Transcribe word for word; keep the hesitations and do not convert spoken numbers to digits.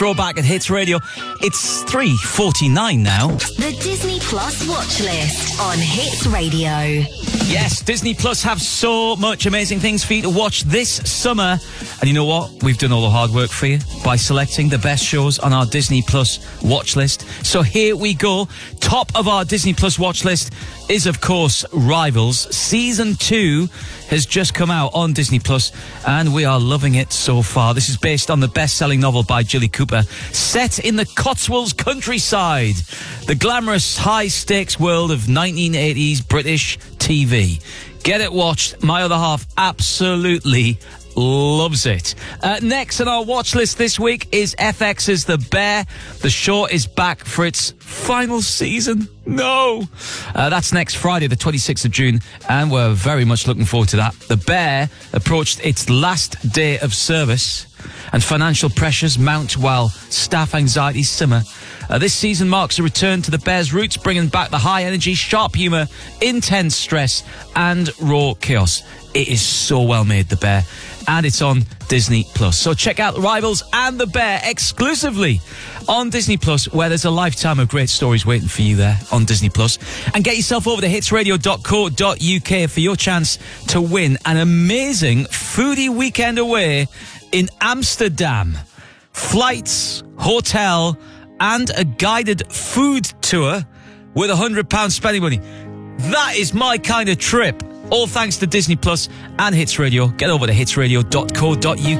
Throwback at Hits Radio. It's three forty-nine now. The Disney Plus watch list on Hits Radio. Yes, Disney Plus have so much amazing things for you to watch this summer. And you know what? We've done all the hard work for you by selecting the best shows on our Disney Plus watch list. So here we go. Top of our Disney Plus watch list is, of course, Rivals. Season two has just come out on Disney Plus, and we are loving it so far. This is based on the best-selling novel by Jilly Cooper, set in the Cotswolds countryside, the glamorous, high-stakes world of nineteen eighties British T V. Get it watched. My other half absolutely loves it. Uh, next on our watch list this week is F X's The Bear. The show is back for its final season. No! Uh, that's next Friday, the twenty-sixth of June, and we're very much looking forward to that. The Bear approached its last day of service, and financial pressures mount while staff anxieties simmer. Uh, this season marks a return to the Bear's roots, bringing back the high energy, sharp humour, intense stress, and raw chaos. It is so well made, The Bear, and it's on Disney Plus. So check out Rivals and The Bear exclusively on Disney Plus, where there's a lifetime of great stories waiting for you there on Disney Plus. And get yourself over to hits radio dot co dot uk for your chance to win an amazing foodie weekend away in Amsterdam. Flights, hotel, and a guided food tour with one hundred pounds spending money. That is my kind of trip. All thanks to Disney Plus and Hits Radio. Get over to hits radio dot co dot uk.